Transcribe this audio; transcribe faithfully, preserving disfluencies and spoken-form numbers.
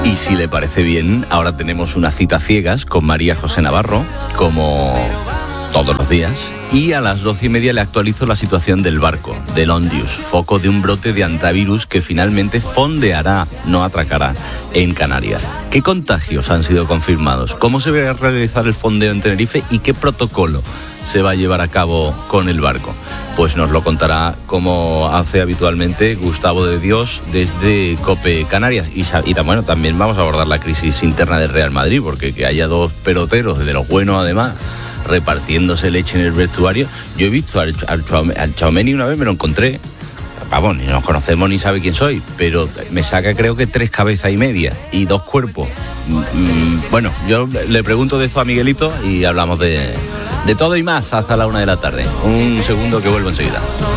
Y si le parece bien, ahora tenemos una cita ciegas con María José Navarro, como todos los días. Y a las doce y media le actualizo la situación del barco, del Ondius, foco de un brote de antivirus que finalmente fondeará, no atracará, en Canarias. ¿Qué contagios han sido confirmados? ¿Cómo se va a realizar el fondeo en Tenerife? ¿Y qué protocolo se va a llevar a cabo con el barco? Pues nos lo contará, como hace habitualmente, Gustavo de Dios desde COPE Canarias. Y, y bueno, también vamos a abordar la crisis interna del Real Madrid, porque que haya dos peloteros, de los buenos además, repartiéndose leche en el vestuario. Yo he visto al, al, al Tchouaméni una vez, me lo encontré, vamos, ni nos conocemos ni sabe quién soy, pero me saca creo que tres cabezas y media y dos cuerpos. Mm, bueno, yo le pregunto de esto a Miguelito y hablamos de, de todo y más hasta la una de la tarde. Un segundo que vuelvo enseguida.